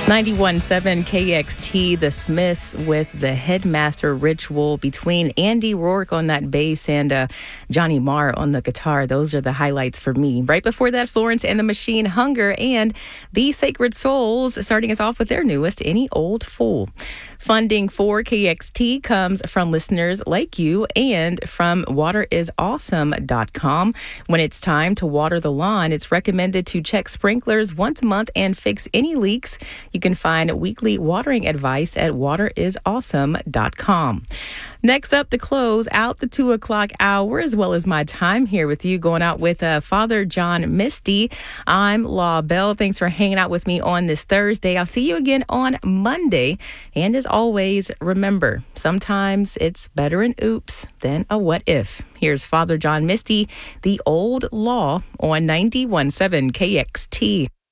91.7 KXT, the Smiths with the Headmaster Ritual between Andy Rourke on that bass and Johnny Marr on the guitar. Those are the highlights for me. Right before that, Florence and the Machine, Hunger, and The Sacred Souls starting us off with their newest, Any Old Fool. Funding for KXT comes from listeners like you and from waterisawesome.com. When it's time to water the lawn, it's recommended to check sprinklers once a month and fix any leaks. You can find weekly watering advice at waterisawesome.com. Next up, to close out the 2 o'clock hour, as well as my time here with you, going out with Father John Misty. I'm Law Bell. Thanks for hanging out with me on this Thursday. I'll see you again on Monday. And as always, remember, sometimes it's better an oops than a what if. Here's Father John Misty, The Old Law on 91.7 KXT.